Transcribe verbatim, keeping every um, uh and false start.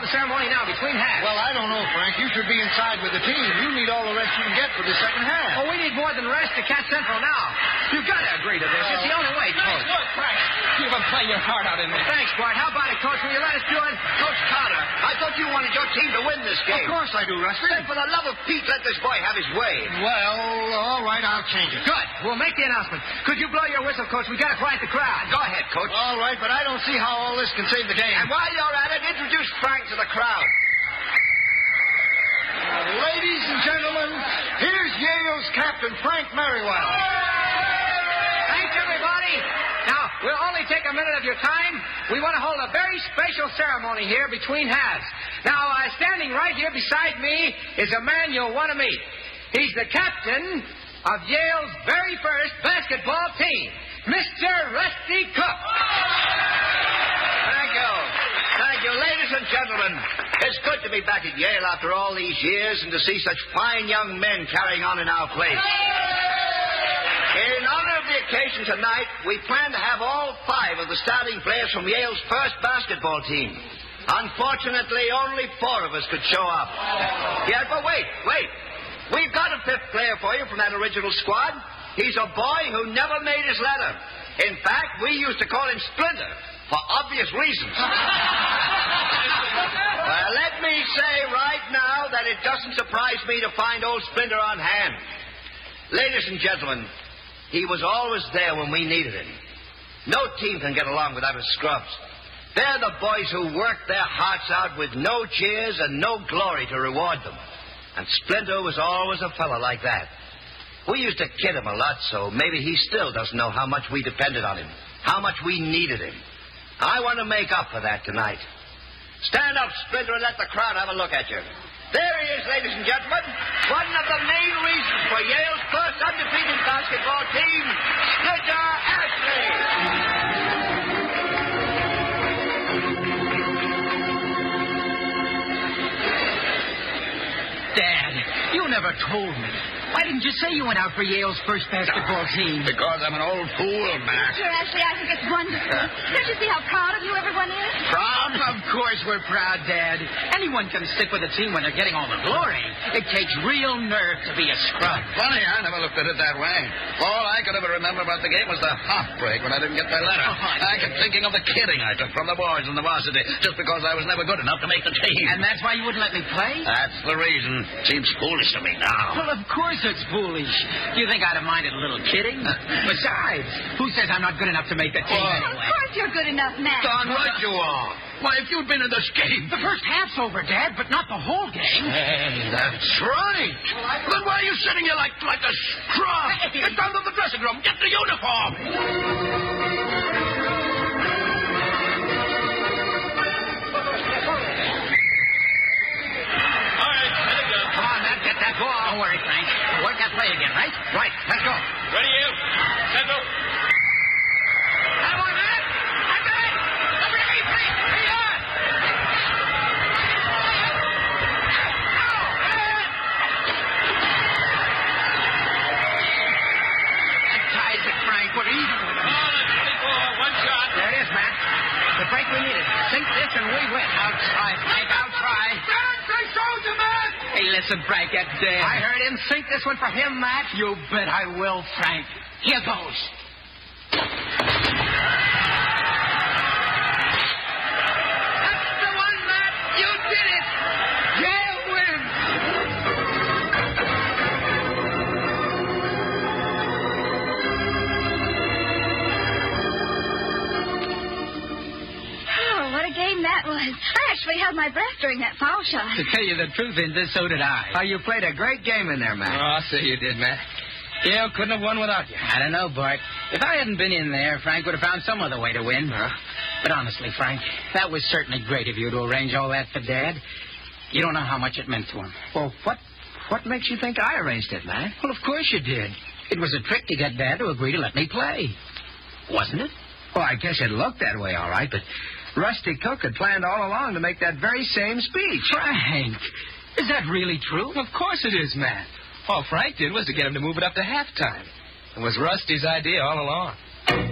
the ceremony now between halves. Well, I don't know, Frank. You should be inside with the team. You need all the rest you can get for the second half. Oh, we need more than rest to catch Central now. You've got to agree to this. It's the only way, Coach. Nice work, Frank. You've been playing your heart out in there. Thanks, Bart. How about it, Coach? Will you let us do it? Coach Carter, I thought you wanted your team to win this game. Of course I do, Rusty. Then for the love of Pete, let this boy have his way. Well, all right, I'll change it. Good. We'll make the announcement. Could you blow your whistle, Coach? We got to quiet the crowd. Go ahead, Coach. All right, but I don't see how all this can save the game. And while you're at it, introduce Frank to the crowd. Ladies and gentlemen, here's Yale's captain, Frank Merriweather. Thanks, everybody. Now, we'll only take a minute of your time. We want to hold a very special ceremony here between halves. Now, uh, standing right here beside me is a man you'll want to meet. He's the captain of Yale's very first basketball team, Mister Rusty Cook. Thank you. Thank you. Ladies and gentlemen, it's good to be back at Yale after all these years and to see such fine young men carrying on in our place. In honor of the occasion tonight, we plan to have all five of the starting players from Yale's first basketball team. Unfortunately, only four of us could show up. Yeah, but wait, wait. We've got a fifth player for you from that original squad. He's a boy who never made his letter. In fact, we used to call him Splinter for obvious reasons. Well, let me say right now that it doesn't surprise me to find old Splinter on hand. Ladies and gentlemen, he was always there when we needed him. No team can get along without his scrubs. They're the boys who work their hearts out with no cheers and no glory to reward them. And Splinter was always a fella like that. We used to kid him a lot, so maybe he still doesn't know how much we depended on him, how much we needed him. I want to make up for that tonight. Stand up, Splinter, and let the crowd have a look at you. There he is, ladies and gentlemen. One of the main reasons for Yale's first undefeated basketball team, Splinter Ashley. Dad, you never told me. Why didn't you say you went out for Yale's first basketball team? Because I'm an old fool, Mac. Sure, Ashley, I think it's wonderful. Don't you see how proud of you everyone is? Proud? Of course we're proud, Dad. Anyone can stick with a team when they're getting all the glory. It takes real nerve to be a scrub. Funny, I never looked at it that way. All I could ever remember about the game was the half break when I didn't get my letter. Oh, I kept thinking of the kidding I took from the boys in the varsity just because I was never good enough to make the team. And that's why you wouldn't let me play? That's the reason. Seems foolish to me now. Well, of course it's foolish. Do you think I'd have minded a little kidding? Besides, who says I'm not good enough to make the team Of anyway? course you're good enough, Matt. Darn right you are. Why, if you'd been in this game... The first half's over, Dad, but not the whole game. Hey, that's right. Then why are you sitting here like, like a scrub? Get down to the dressing room. Get the uniform. Don't worry, Frank. Work that play again, right? Right. Let's go. Ready, you? Central. Come on, Matt. I got it. Over to me, Frank. Here you are. That ties it, Frank. We're even. Oh, that's twenty-four. One shot. There it is, Matt. The break we needed. Sink this and we win. I'll try, Frank. I'll try. I told you, Matt. Hey, listen, Frank, that's dead. I heard him. Sink this one for him, Matt. You bet I will, Frank. Here goes. That's the one, Matt. You did it. Yale wins. Oh, what a game that was. I actually held my breath during that foul shot. To tell you the truth, Inda, so did I. Oh, you played a great game in there, Matt. Oh, I'll say you did, Matt. Yale couldn't have won without you. I don't know, Bart. If I hadn't been in there, Frank would have found some other way to win. Huh? But honestly, Frank, that was certainly great of you to arrange all that for Dad. You don't know how much it meant to him. Well, what what makes you think I arranged it, Matt? Well, of course you did. It was a trick to get Dad to agree to let me play. Wasn't it? Well, I guess it looked that way, all right, but Rusty Cook had planned all along to make that very same speech. Frank, is that really true? Of course it is, Matt. All Frank did was to get him to move it up to halftime. It was Rusty's idea all along.